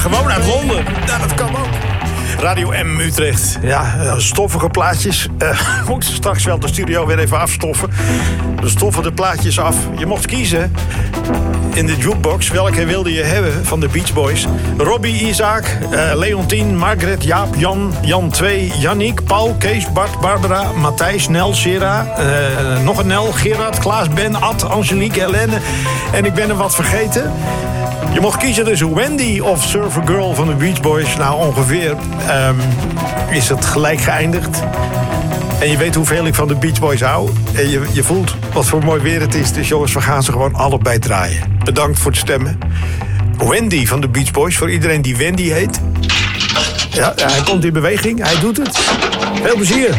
Gewoon uit Londen. Ja, dat kan ook. Radio M Utrecht. Ja, stoffige plaatjes. Moet straks wel de studio weer even afstoffen. De stoffen plaatjes af. Je mocht kiezen in de jukebox. Welke wilde je hebben van de Beach Boys? Robbie, Isaac, Leontien, Margaret, Jaap, Jan 2, Yannick, Paul, Kees, Bart, Barbara, Matthijs, Nel, Sera, nog een Nel, Gerard, Klaas, Ben, Ad, Angelique, Helene. En ik ben er wat vergeten. Je mocht kiezen tussen Wendy of Surfer Girl van de Beach Boys. Nou, ongeveer is het gelijk geëindigd. En je weet hoeveel ik van de Beach Boys hou. En je voelt wat voor mooi weer het is. Dus jongens, we gaan ze gewoon allebei draaien. Bedankt voor het stemmen. Wendy van de Beach Boys, voor iedereen die Wendy heet. Ja, hij komt in beweging, hij doet het. Veel plezier.